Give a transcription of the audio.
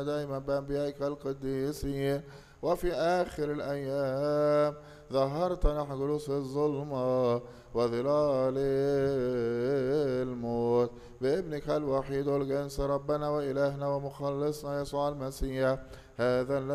دائما بأنبيائك القديسين، وفي آخر الأيام ظهرت نحن جلوس الظلمة وظلال الموت بابنك الوحيد الجنس ربنا وإلهنا ومخلصنا يسوع المسيح، هذا